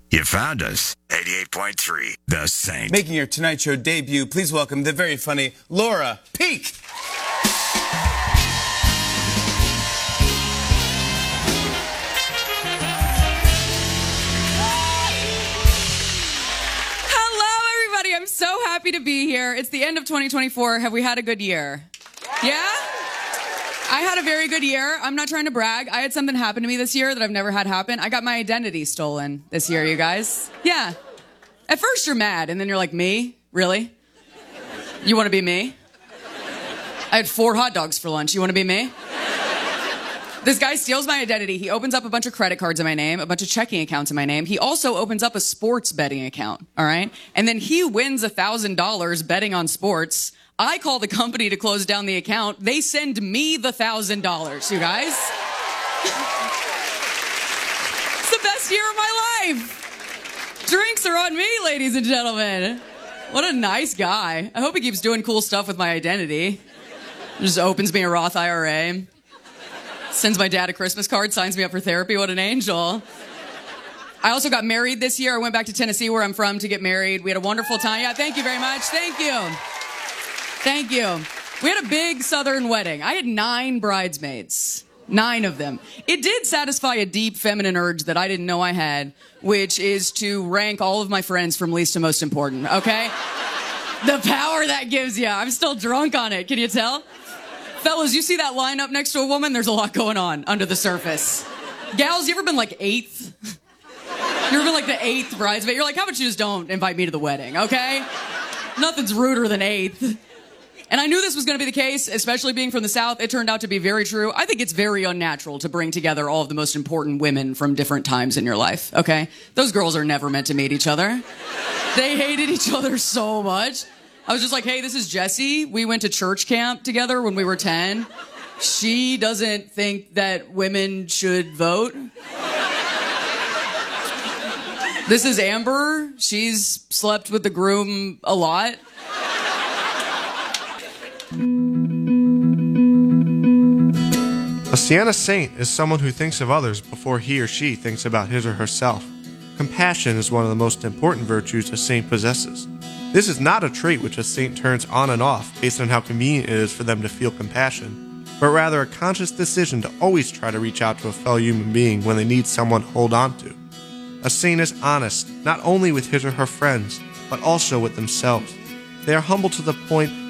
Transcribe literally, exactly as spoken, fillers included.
You found us. eighty-eight point three, The Saint. Making your Tonight Show debut, please welcome the very funny Laura Peek. Hello, everybody. I'm so happy to be here. It's the end of twenty twenty-four. Have we had a good year? Yeah? I had a very good year. I'm not trying to brag. I had something happen to me this year that I've never had happen. I got my identity stolen this year, you guys. Yeah. At first you're mad, and then you're like, me? Really? You want to be me? I had four hot dogs for lunch. You want to be me? This guy steals my identity. He opens up a bunch of credit cards in my name, a bunch of checking accounts in my name. He also opens up a sports betting account, all right? And then he wins one thousand dollars betting on sports. I call the company to close down the account. They send me the one thousand dollars, you guys. It's the best year of my life. Drinks are on me, ladies and gentlemen. What a nice guy. I hope he keeps doing cool stuff with my identity. Just opens me a Roth I R A. Sends my dad a Christmas card, signs me up for therapy. What an angel. I also got married this year. I went back to Tennessee, where I'm from, to get married. We had a wonderful time. Yeah, thank you very much. Thank you. Thank you. We had a big Southern wedding. I had nine bridesmaids. Nine of them. It did satisfy a deep feminine urge that I didn't know I had, which is to rank all of my friends from least to most important, okay? The power that gives you. I'm still drunk on it. Can you tell? Fellas, you see that lineup next to a woman? There's a lot going on under the surface. Gals, you ever been like eighth? You ever been like the eighth bridesmaid? You're like, how about you just don't invite me to the wedding, okay? Nothing's ruder than eighth. And I knew this was going to be the case, especially being from the South. It turned out to be very true. I think it's very unnatural to bring together all of the most important women from different times in your life, okay? Those girls are never meant to meet each other. They hated each other so much. I was just like, hey, this is Jessie. We went to church camp together when we were ten. She doesn't think that women should vote. This is Amber. She's slept with the groom a lot. A Sienna saint is someone who thinks of others before he or she thinks about his or herself. Compassion is one of the most important virtues a saint possesses. This is not a trait which a saint turns on and off based on how convenient it is for them to feel compassion, but rather a conscious decision to always try to reach out to a fellow human being when they need someone to hold on to. A saint is honest, not only with his or her friends, but also with themselves. They are humble to the point